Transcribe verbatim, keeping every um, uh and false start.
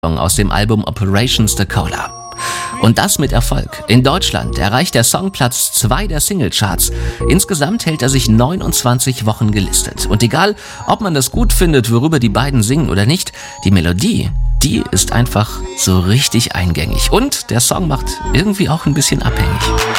aus dem Album Operations The Cola. Und das mit Erfolg. In Deutschland erreicht der Song Platz zwei der Singlecharts. Insgesamt hält er sich neunundzwanzig Wochen gelistet. Und egal, ob man das gut findet, worüber die beiden singen oder nicht, die Melodie, die ist einfach so richtig eingängig. Und der Song macht irgendwie auch ein bisschen abhängig.